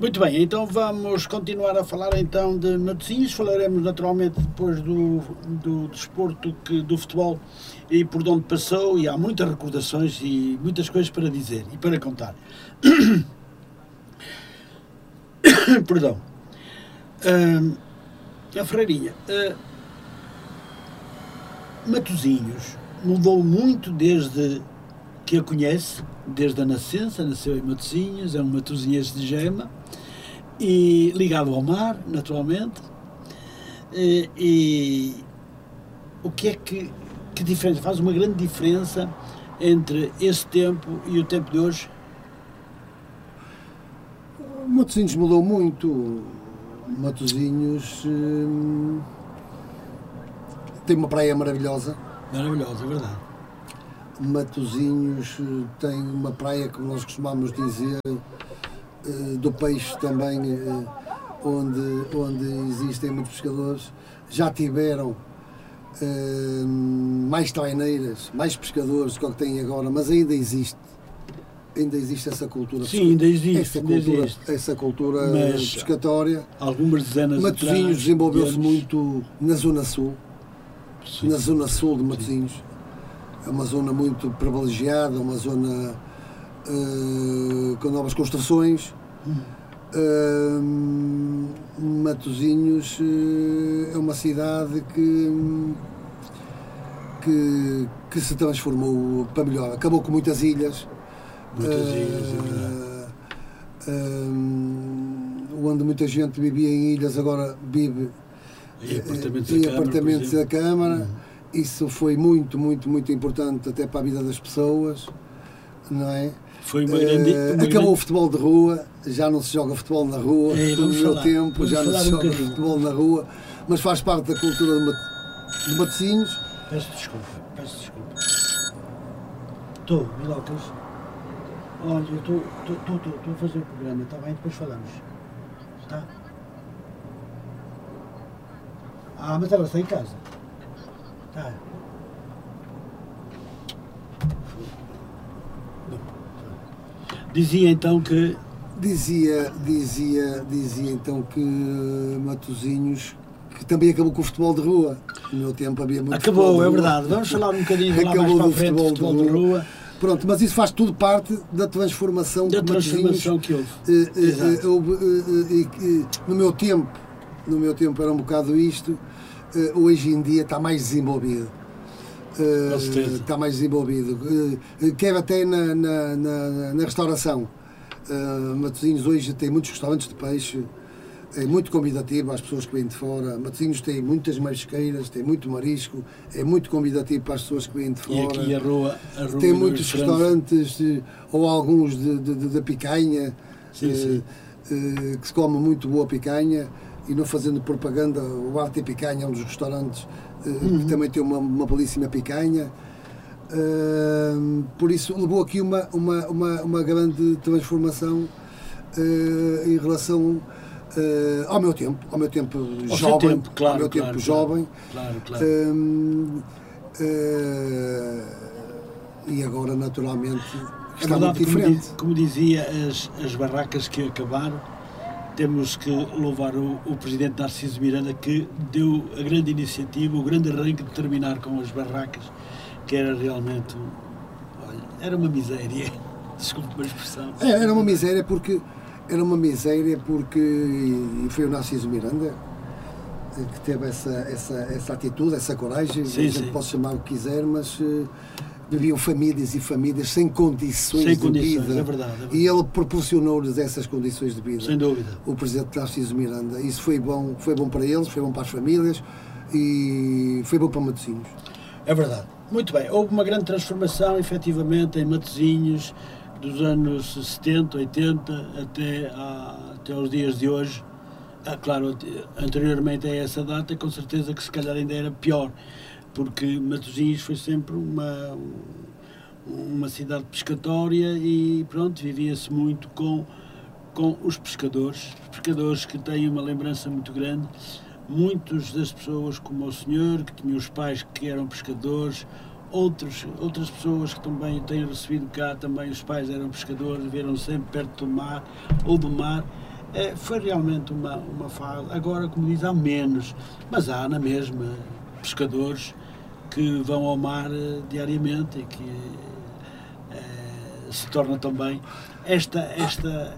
Muito bem, então vamos continuar a falar então de Matosinhos. Falaremos naturalmente depois do desporto, do futebol e por onde passou, e há muitas recordações e muitas coisas para dizer e para contar. Perdão. A Freirinha. Matosinhos mudou muito desde que a conhece, desde a nascença, nasceu em Matosinhos, é um matosinhense de gema, e ligado ao mar, naturalmente. E o que é que diferença? Faz uma grande diferença entre esse tempo e o tempo de hoje? Matosinhos mudou muito. Matosinhos tem uma praia maravilhosa. Maravilhosa, é verdade. Matosinhos tem uma praia, como nós costumamos dizer, do peixe também, onde existem muitos pescadores. Já tiveram mais traineiras, mais pescadores do que têm agora, mas ainda existe essa cultura. Sim, ainda existe. Essa cultura pescatória. Algumas dezenas de Matosinhos desenvolveu-se muito na Zona Sul. Sim. Na Zona Sul de Matosinhos. Sim. É uma zona muito privilegiada, uma zona com novas construções. Matosinhos é uma cidade que se transformou para melhor. Acabou com muitas ilhas. Onde muita gente vivia em ilhas, agora vive em apartamentos da Câmara. Isso foi muito, muito, muito importante até para a vida das pessoas, não é? Foi uma grande... Acabou o futebol de rua, já não se joga futebol na rua, no meu tempo já não se joga futebol na rua, mas faz parte da cultura de Matosinhos. Peço desculpa. Estou, Milocas. Olha, eu estou a fazer o programa, está bem? Depois falamos. Está? Mas ela está em casa. Tá. Dizia então que... Dizia então que Matosinhos, que também acabou com o futebol de rua. No meu tempo havia muito futebol de rua. Acabou, é verdade. Vamos falar um bocadinho de lá mais para a frente, futebol de rua. Pronto, mas isso faz tudo parte da transformação que houve. No meu tempo era um bocado isto. Hoje em dia está mais desenvolvido. Está mais desenvolvido. Quer até na restauração. Matosinhos hoje tem muitos restaurantes de peixe, é muito convidativo às pessoas que vêm de fora. Matosinhos tem muitas marisqueiras, tem muito marisco, é muito convidativo para as pessoas que vêm de fora. E aqui a rua tem muitos restaurantes, ou alguns de picanha, sim. Que se come muito boa picanha. E não fazendo propaganda, o Arte e Picanha é um dos restaurantes que também tem uma belíssima picanha. Por isso levou aqui uma grande transformação em relação ao meu tempo jovem. Jovem. Claro. E agora, naturalmente, está muito diferente. Como dizia, as barracas que acabaram, temos que louvar o Presidente Narciso Miranda, que deu a grande iniciativa, o grande arranque de terminar com as barracas, que era realmente, era uma miséria, desculpe a expressão. Era uma miséria porque foi o Narciso Miranda que teve essa atitude, essa coragem, posso chamar o que quiser, mas viviam famílias e famílias sem condições de vida. É verdade. E ele proporcionou-lhes essas condições de vida. Sem dúvida. O Presidente Narciso Miranda. Isso foi bom para eles, foi bom para as famílias e foi bom para Matosinhos. É verdade. Muito bem. Houve uma grande transformação, efetivamente, em Matosinhos, dos anos 70, 80, até aos dias de hoje. Claro, anteriormente a essa data, com certeza que se calhar ainda era pior, porque Matosinhos foi sempre uma cidade pescatória e pronto, vivia-se muito com os pescadores que têm uma lembrança muito grande. Muitas das pessoas, como o senhor, que tinham os pais que eram pescadores, outras pessoas que também têm recebido cá, também os pais eram pescadores, viveram sempre perto do mar ou do mar, Foi realmente uma fase. Agora, como diz, há menos, mas há na mesma pescadores que vão ao mar diariamente e que se torna também esta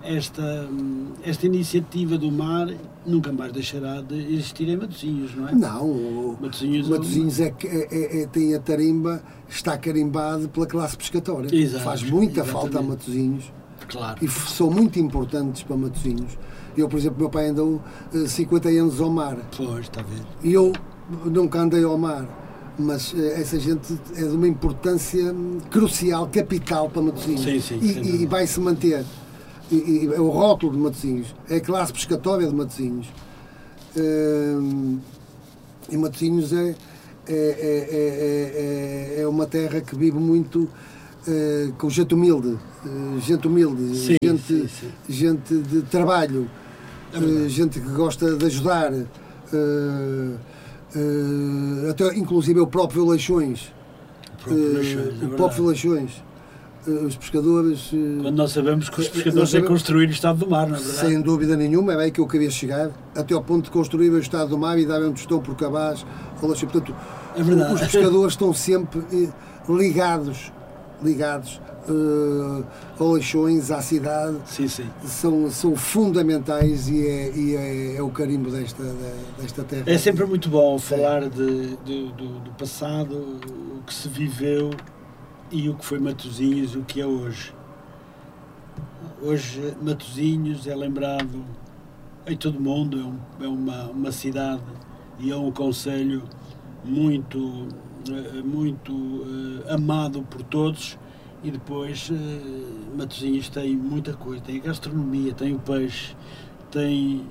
iniciativa do mar nunca mais deixará de existir em Matosinhos, não é? Não, Matosinhos tem a tarimba, está carimbado pela classe pescatória. Exato, faz muita falta a Matosinhos. Claro. E são muito importantes para Matosinhos. Eu, por exemplo, meu pai andou 50 anos ao mar. Pois, está a ver. E eu nunca andei ao mar, mas essa gente é de uma importância crucial, capital para Matosinhos. Sim, e vai-se manter. É o rótulo de Matosinhos, é a classe pescatória de Matosinhos. E Matosinhos é uma terra que vive muito com gente humilde, gente de trabalho, gente que gosta de ajudar, até inclusive o próprio Leixões. O próprio Leixões. Os pescadores... Quando nós sabemos que os pescadores é construir o estado do mar, não é verdade? Sem dúvida nenhuma, é aí que eu queria chegar, até ao ponto de construir o estado do mar e dar um tostão por cabaz. Portanto, é verdade. Os pescadores estão sempre ligados ao Leixões, à cidade. Sim. São fundamentais e é o carimbo desta terra. É sempre muito bom falar do passado, o que se viveu e o que foi Matosinhos, o que é hoje. Hoje Matosinhos é lembrado em todo o mundo, é uma cidade e é um concelho muito amado por todos. E depois Matosinhos tem muita coisa, tem a gastronomia, tem o peixe, tem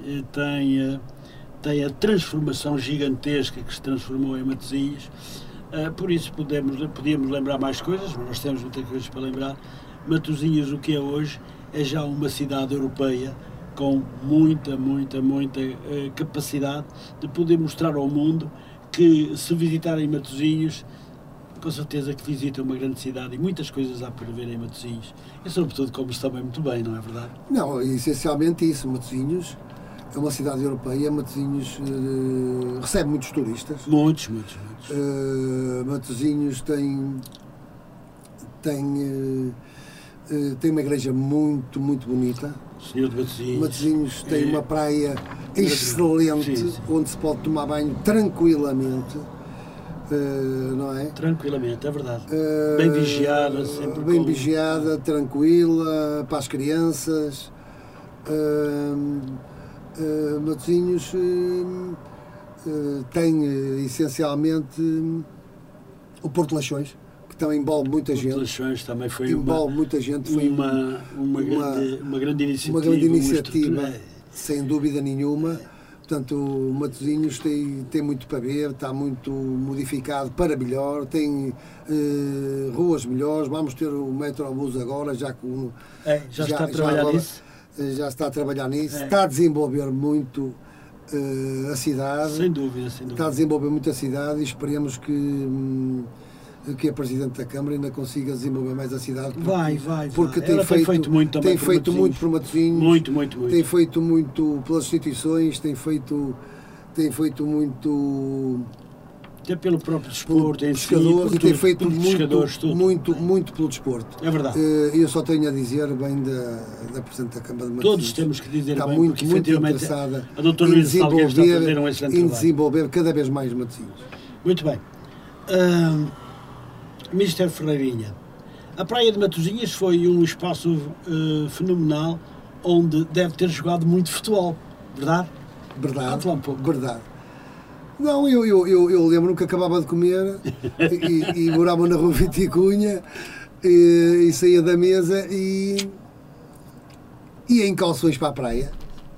a transformação gigantesca que se transformou em Matosinhos. Por isso podíamos lembrar mais coisas, mas nós temos muitas coisas para lembrar. Matosinhos, o que é hoje, é já uma cidade europeia com muita capacidade de poder mostrar ao mundo que, se visitarem Matosinhos, com certeza que visitam uma grande cidade e muitas coisas há para ver em Matosinhos. E sobretudo come-se também muito bem, não é verdade? Não, essencialmente isso. Matosinhos é uma cidade europeia. Matosinhos recebe muitos turistas. Muitos. Matosinhos tem uma igreja muito bonita. Senhor de Matosinhos. Matosinhos tem uma praia excelente, sim. Onde se pode tomar banho tranquilamente. Não é? Tranquilamente, é verdade. Bem vigiada, sempre. Bem vigiada, tranquila, para as crianças. Matosinhos tem essencialmente o Porto Leixões, que também envolve muita gente. Porto Leixões também foi muita gente. Foi uma grande iniciativa. Uma grande iniciativa, sem dúvida nenhuma. Portanto, o Matosinhos tem muito para ver, está muito modificado para melhor, tem ruas melhores, vamos ter o metrobus agora, já está a trabalhar nisso? Já está a trabalhar nisso, está a desenvolver muito a cidade. Sem dúvida. Está a desenvolver muito a cidade e esperemos que a Presidente da Câmara ainda consiga desenvolver mais a cidade. Porque tem feito muito também. Tem feito muito por Matosinhos. Muito. Tem feito muito pelas instituições, tem feito muito. Até pelo próprio desporto, pelos pescadores, e tem feito muito pelo desporto. É verdade. Eu só tenho a dizer bem da Presidente da Câmara de Matosinhos. Todos temos que dizer está bem, muito interessada a doutora Luísa Salgueiro está a fazer um excelente trabalho. Desenvolver cada vez mais Matosinhos. Muito bem. Mister Ferreirinha, a Praia de Matosinhos foi um espaço fenomenal onde deve ter jogado muito futebol, verdade? Verdade. Fala um pouco. Verdade. Não, eu lembro-me que acabava de comer e morava na Rua Viticunha e saía da mesa e ia em calções para a praia.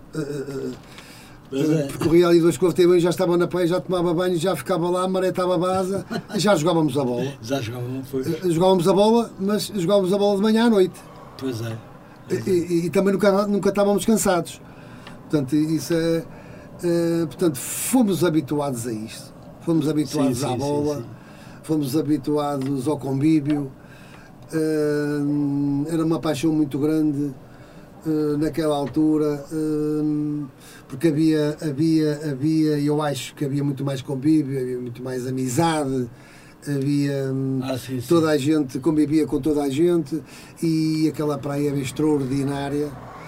Percorria ali 2 quarteirões, já estava na praia, já tomava banho, já ficava lá, a maré estava basa, já jogávamos a bola. Jogávamos a bola, mas jogávamos a bola de manhã à noite. Pois é. E também nunca estávamos cansados. Portanto, isso portanto, fomos habituados a isto. Fomos habituados à bola, fomos habituados ao convívio. Era uma paixão muito grande naquela altura, porque havia, eu acho que havia muito mais convívio, havia muito mais amizade, havia toda a gente convivia com toda a gente, e aquela praia era extraordinária,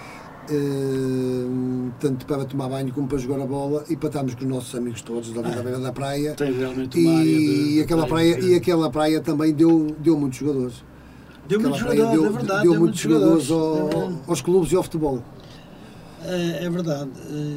tanto para tomar banho como para jogar a bola e para estarmos com os nossos amigos todos da beira da praia. Tem realmente uma área e aquela praia também deu muitos jogadores. Deu muitos jogadores, é verdade. Deu muitos jogadores aos clubes e ao futebol. É verdade.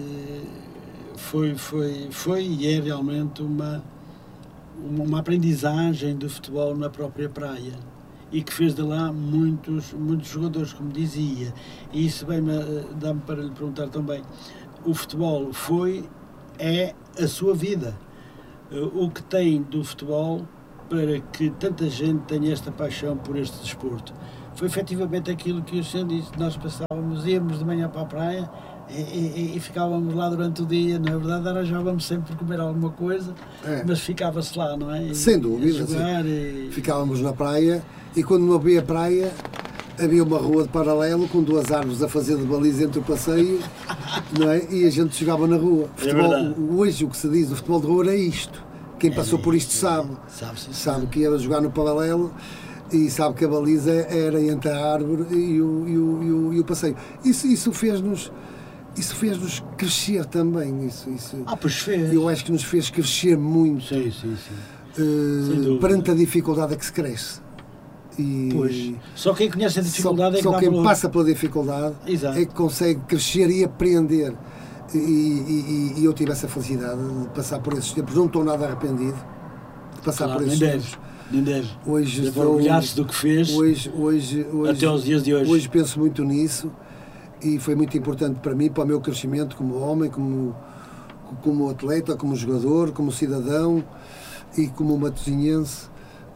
Foi e é realmente uma aprendizagem do futebol na própria praia, e que fez de lá muitos jogadores, como dizia. E isso dá-me para lhe perguntar também. O futebol é a sua vida. O que tem do futebol para que tanta gente tenha esta paixão por este desporto? Foi efetivamente aquilo que o senhor disse. Nós íamos de manhã para a praia e ficávamos lá durante o dia, não é verdade? Arranjávamos sempre por comer alguma coisa, mas ficava-se lá, não é? Sem dúvida. Ficávamos na praia, e quando não havia praia, havia uma rua de paralelo com 2 árvores a fazer de baliza entre o passeio, não é? E a gente jogava na rua. Hoje o que se diz do futebol de rua é isto. Quem passou por isto sabe que ia jogar no paralelo, e sabe que a baliza era entre a árvore e o passeio. Isso fez-nos crescer também. Pois fez. Eu acho que nos fez crescer muito. Sim. Perante a dificuldade a que se cresce. Pois. Só quem conhece a dificuldade só quem passa pela dificuldade é que consegue crescer e aprender. E eu tive essa felicidade de passar por esses tempos. Não estou nada arrependido de passar por esses tempos. Nem deve. Hoje estou orgulhado do que fez. Hoje, até aos dias de hoje. Hoje penso muito nisso, e foi muito importante para mim, para o meu crescimento como homem, como atleta, como jogador, como cidadão e como matosinhense,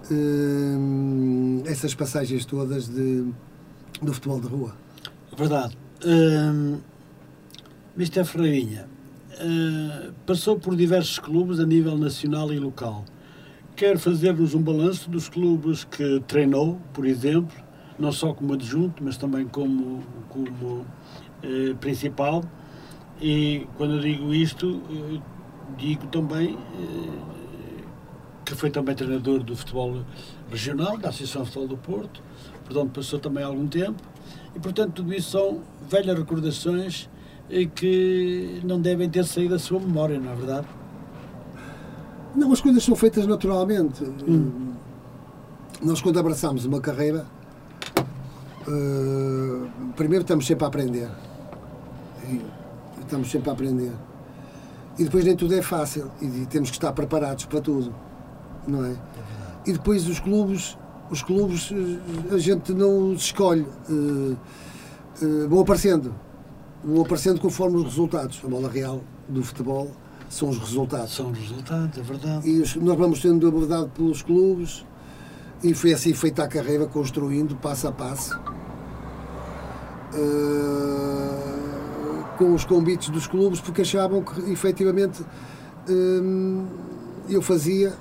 essas passagens todas do futebol de rua. Verdade. Mr. Ferreirinha, passou por diversos clubes a nível nacional e local. Quer fazer-nos um balanço dos clubes que treinou, por exemplo, não só como adjunto, mas também como principal. E quando eu digo isto, digo também que foi também treinador do futebol regional, da Associação de Futebol do Porto, portanto passou também algum tempo, e portanto tudo isso são velhas recordações que não devem ter saído da sua memória, não é verdade? Não, as coisas são feitas naturalmente. Nós, quando abraçamos uma carreira, primeiro estamos sempre a aprender. E depois nem tudo é fácil. E temos que estar preparados para tudo, não é? E depois os clubes a gente não os escolhe. Vão aparecendo conforme os resultados. A bola real do futebol são os resultados. É verdade. E nós vamos tendo abordado pelos clubes, e foi assim feita a carreira, construindo passo a passo, com os convites dos clubes, porque achavam que efetivamente eu fazia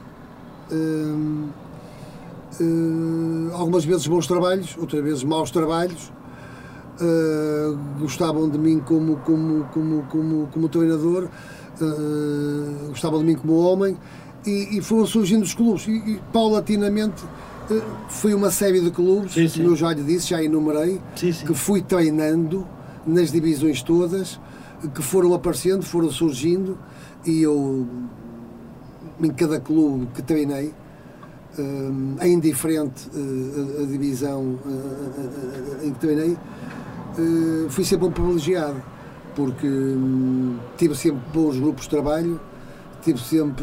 algumas vezes bons trabalhos, outras vezes maus trabalhos. Gostavam de mim como treinador, gostavam de mim como homem, e foram surgindo os clubes, e paulatinamente foi uma série de clubes, como eu já lhe disse, já enumerei, que fui treinando nas divisões todas, que foram aparecendo, foram surgindo, e eu, em cada clube que treinei, é indiferente a divisão em que treinei, fui sempre um privilegiado, porque tive sempre bons grupos de trabalho, tive sempre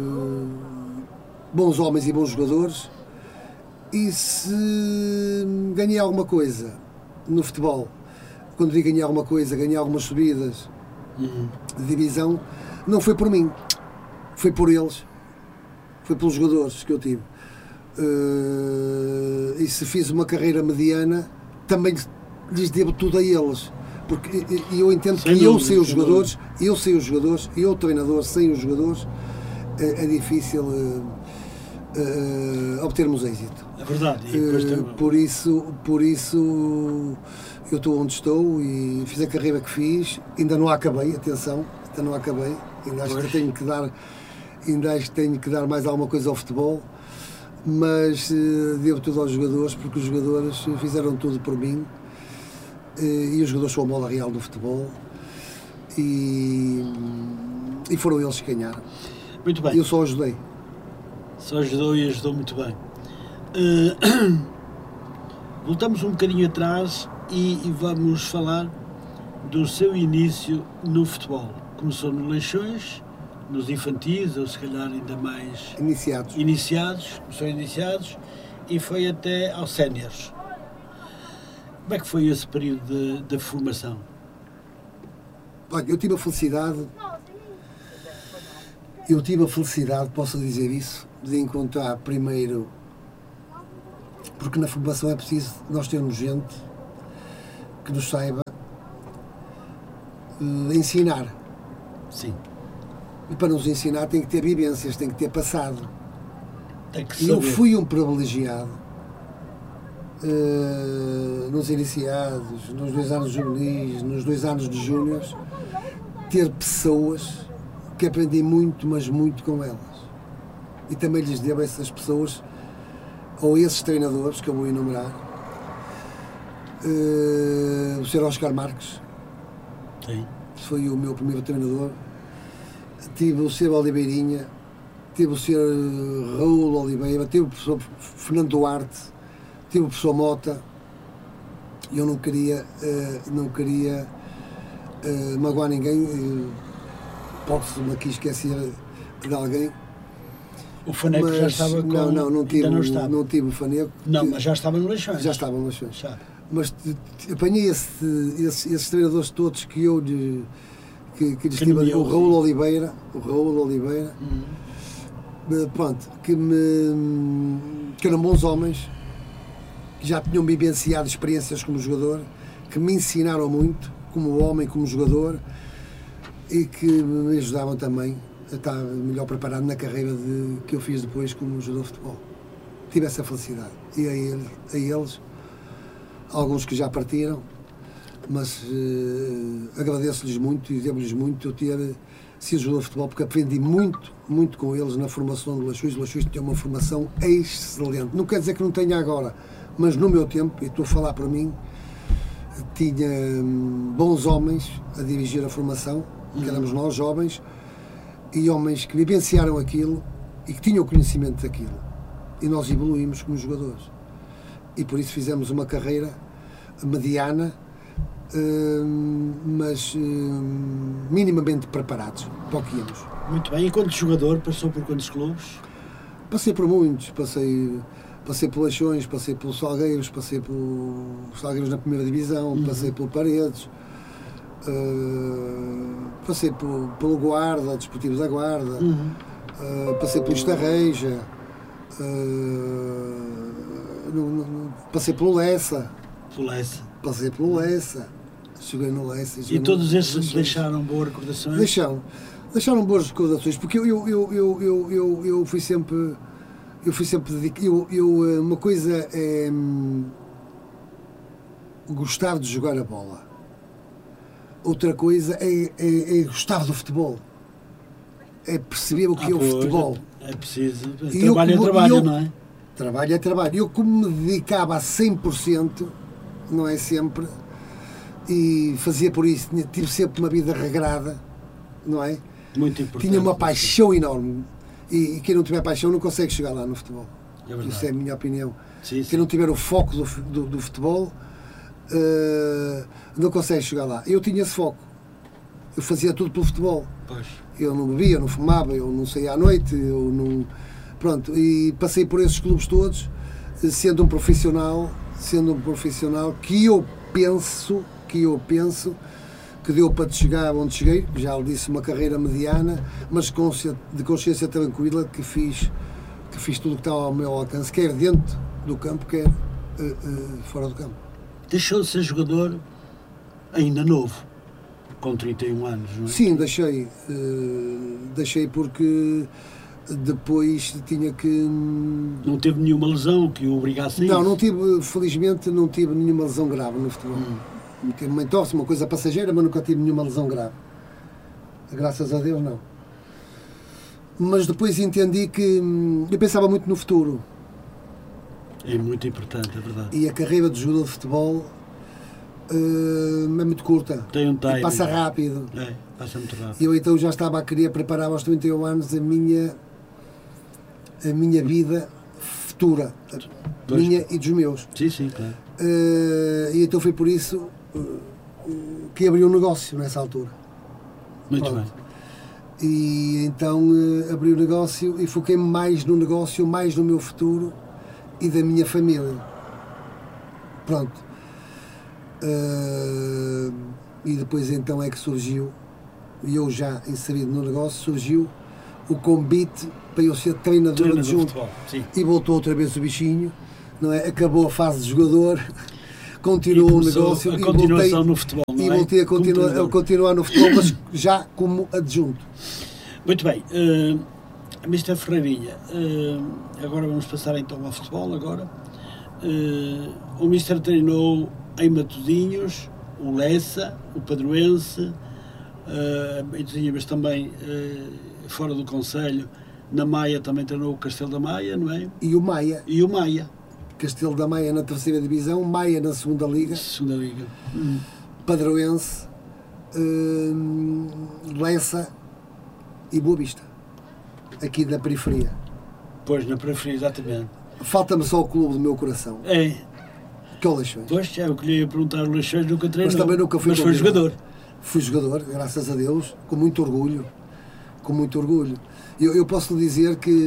bons homens e bons jogadores, e se ganhei alguma coisa no futebol, quando digo ganhei alguma coisa, ganhei algumas subidas de divisão, não foi por mim, foi por eles, foi pelos jogadores que eu tive. E se fiz uma carreira mediana, também lhes devo tudo a eles, porque eu entendo que eu sei os jogadores, eu o treinador sem os jogadores, é difícil obtermos êxito. É verdade. Por isso eu estou onde estou e fiz a carreira que fiz. Ainda não acabei, atenção, ainda não acabei. Ainda acho que tenho que dar mais alguma coisa ao futebol, mas devo tudo aos jogadores, porque os jogadores fizeram tudo por mim, e os jogadores são a mola real do futebol, e foram eles que ganharam. Muito bem. Eu só ajudei. Só ajudou e ajudou muito bem. Voltamos um bocadinho atrás e vamos falar do seu início no futebol. Começou no Leixões, nos infantis, ou se calhar ainda mais... Começou iniciados e foi até aos séniores. Como é que foi esse período de formação? Olha, eu tive a felicidade, posso dizer isso, de encontrar primeiro, porque na formação é preciso nós termos gente que nos saiba ensinar. Sim. E para nos ensinar tem que ter vivências, tem que ter passado. Tem que e eu fui um privilegiado nos iniciados, nos 2 anos juvenis, nos 2 anos de júniores, ter pessoas que aprendi muito, mas muito com elas. E também lhes devo a essas pessoas, ou esses treinadores que eu vou enumerar, o Sr. Oscar Marques. Sim. Foi o meu primeiro treinador. Tive o Sr. Oliveirinha, tive o Sr. Raul Oliveira, tive o professor Fernando Duarte, tive o professor Mota. Eu não queria magoar ninguém, posso-me aqui esquecer de alguém. O Faneco já estava com... Não tive o Faneco. Não, mas já estava no Leixões. Já estava no Leixões. Mas apanhei esses treinadores todos que eu lhes tive, o Raul Oliveira, pronto, que eram bons homens, que já tinham vivenciado experiências como jogador, que me ensinaram muito, como homem, como jogador, e que me ajudavam também a estar melhor preparado na carreira que eu fiz depois como jogador de futebol. Tive essa felicidade. E a eles, alguns que já partiram, mas agradeço-lhes muito e devo-lhes muito eu ter sido jogador de futebol, porque aprendi muito, muito com eles na formação do Leixões. O Leixões tinha uma formação excelente. Não quer dizer que não tenha agora, mas no meu tempo, e estou a falar para mim, tinha bons homens a dirigir a formação, que éramos nós, jovens, e homens que vivenciaram aquilo e que tinham conhecimento daquilo. E nós evoluímos como jogadores. E por isso fizemos uma carreira mediana, mas minimamente preparados para o que íamos. Muito bem. E quanto jogador, passou por quantos clubes? Passei por muitos. Passei por Leixões, passei pelos Salgueiros, passei pelos Salgueiros na primeira divisão, passei pelo Paredes, passei pelo Guarda, Desportivo da Guarda, passei pelo Estarreja, passei pelo Lessa. Passei pelo Lessa, cheguei no Lessa. E todos esses deixaram boas recordações? Deixaram boas recordações, porque eu fui sempre dedicado. Uma coisa é gostar de jogar a bola, outra coisa é gostar do futebol, é perceber o que é o futebol. É preciso, trabalho é trabalho, não é? Trabalho é trabalho. Eu, como me dedicava a 100%, não é sempre, e fazia por isso, tive sempre uma vida regrada, não é? Muito importante. Tinha uma paixão enorme, e quem não tiver paixão não consegue chegar lá no futebol. Isso é a minha opinião. Sim. Quem não tiver o foco do futebol não consegue chegar lá. Eu tinha esse foco, eu fazia tudo pelo futebol. Pois. Eu não bebia, eu não fumava, eu não saía à noite, eu não... Pronto, e passei por esses clubes todos, sendo um profissional que eu penso que deu para chegar onde cheguei. Já lhe disse, uma carreira mediana, mas de consciência tranquila, que fiz tudo o que estava ao meu alcance, quer dentro do campo, quer fora do campo. Deixou de ser jogador ainda novo, com 31 anos, não é? Sim, deixei porque depois tinha que... Não teve nenhuma lesão que o obrigasse a isso? Não tive, felizmente não tive nenhuma lesão grave no futebol. Tive uma entorse, uma coisa passageira, mas nunca tive nenhuma lesão grave. Graças a Deus, não. Mas depois entendi que eu pensava muito no futuro. É muito importante, é verdade. E a carreira de jogador de futebol é muito curta. Tem um time. Passa rápido. Passa muito rápido. Eu então já estava a querer preparar aos 31 anos a minha vida futura. Minha e dos meus. Sim, claro. E então foi por isso que abri um negócio nessa altura. Muito bem. E então abri o negócio e foquei-me mais no negócio, mais no meu futuro e da minha família. Pronto. E depois então é que surgiu, e eu já inserido no negócio, surgiu o convite para eu ser treinador adjunto. E voltou outra vez o bichinho, não é? Acabou a fase de jogador, continuou o negócio a continuação no futebol, não é? E voltei a continuar no futebol, mas já como adjunto. Muito bem. Mr. Ferreirinha, agora vamos passar então ao futebol agora. O Mr. treinou em Matosinhos, o Lessa, o Padroense, mas também fora do concelho, na Maia também treinou o Castelo da Maia, não é? E o Maia. Castelo da Maia na terceira divisão, Maia na segunda liga. Padroense, Lessa e Boa Vista. Aqui da periferia. Pois, na periferia, exatamente. Falta-me só o clube do meu coração. Que é o Leixões. Pois, é o que lhe ia perguntar, o Leixões nunca treinou. Mas também nunca fui. Mas foi jogador. Fui jogador, graças a Deus, com muito orgulho. Eu posso lhe dizer que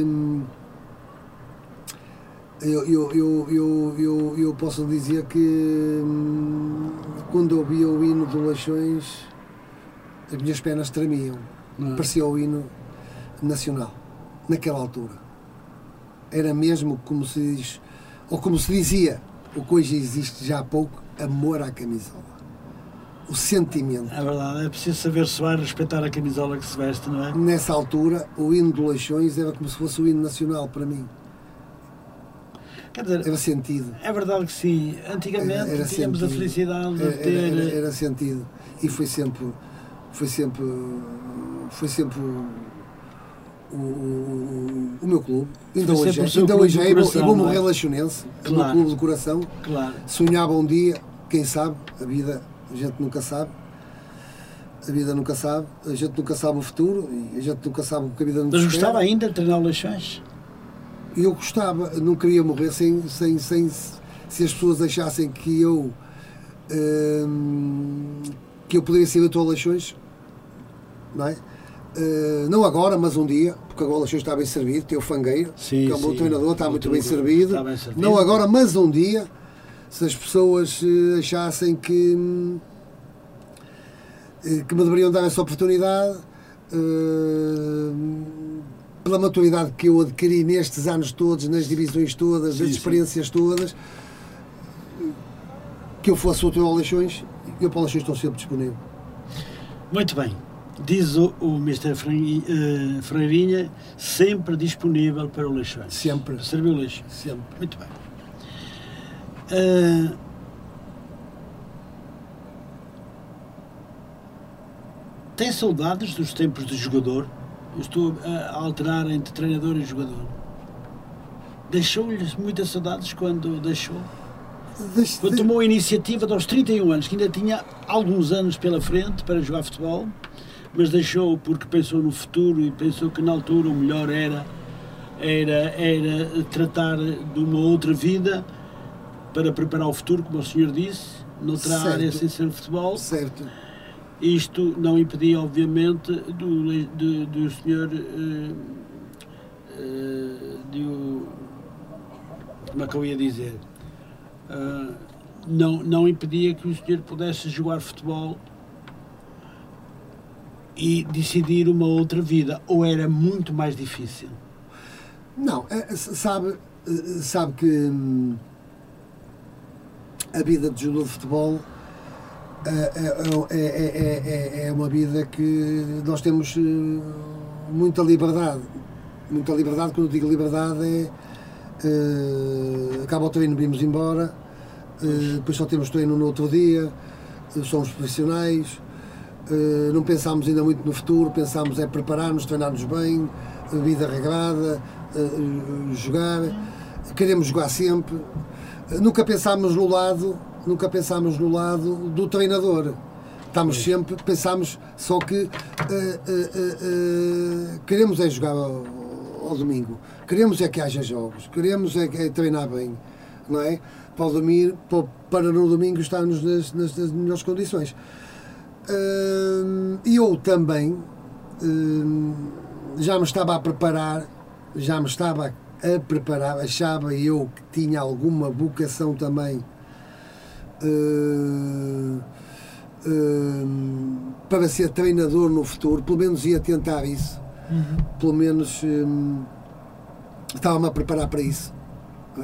eu posso lhe dizer que quando eu ouvia o hino do Leixões as minhas pernas tremiam. Parecia o hino nacional naquela altura. Era mesmo como se diz, ou como se dizia, o que hoje existe já há pouco, amor à camisola. O sentimento. É verdade, é preciso saber soar e respeitar a camisola que se veste, não é? Nessa altura, o hino do Leixões era como se fosse o hino nacional para mim. Quer dizer, era sentido. É verdade que sim. Antigamente era tínhamos sentido. A felicidade de ter... Era sentido. E foi sempre o meu clube. Ainda hoje é bom morrer Leixonense, o meu clube do coração. Claro. Sonhava um dia, quem sabe, a gente nunca sabe. A vida nunca sabe, a gente nunca sabe o futuro e a gente nunca sabe o que a vida nos espera. Mas gostava ainda de treinar o Leixões? Eu gostava, não queria morrer se as pessoas achassem que eu poderia ser habitual a Leixões, não é? Não agora, mas um dia, porque agora o Leixões está bem servido, tem o Fangueira, que é um bom treinador, está muito bem servido. Não agora, mas um dia, se as pessoas achassem que me deveriam dar essa oportunidade, pela maturidade que eu adquiri nestes anos todos, nas divisões todas, nas experiências todas, que eu fosse útil ao Leixões, eu para o Leixões estou sempre disponível. Muito bem. Diz o Mr. Ferreirinha, sempre disponível para o Leixões. Sempre. Serviu o Leixões. Sempre. Muito bem. Tem saudades dos tempos de jogador? Eu estou a alterar entre treinador e jogador. Deixou-lhes muitas saudades quando deixou? Quando tomou a iniciativa aos 31 anos, que ainda tinha alguns anos pela frente para jogar futebol, mas deixou porque pensou no futuro e pensou que na altura o melhor era tratar de uma outra vida para preparar o futuro, como o senhor disse, noutra área sem ser futebol. Certo. Isto não impedia, obviamente, do senhor como é que eu ia dizer? Não impedia que o senhor pudesse jogar futebol e decidir uma outra vida, ou era muito mais difícil? Não, sabe que a vida de jogador de futebol é uma vida que nós temos muita liberdade, muita liberdade. Quando eu digo liberdade acaba o treino, vimos embora, depois só temos treino no outro dia, somos profissionais, não pensámos ainda muito no futuro, pensámos preparar-nos, treinar-nos bem, vida regrada, jogar, queremos jogar sempre, nunca pensámos no lado do treinador. Estamos sempre, pensamos só que queremos jogar ao domingo, queremos que haja jogos, queremos treinar bem, não é? Para no domingo estarmos nas melhores condições. E eu também já me estava a preparar, achava eu que tinha alguma vocação também para ser treinador no futuro, pelo menos ia tentar isso, pelo menos estava-me a preparar para isso.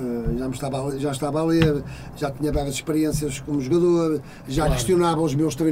Já estava a ler, já tinha várias experiências como jogador, já questionava os meus treinadores.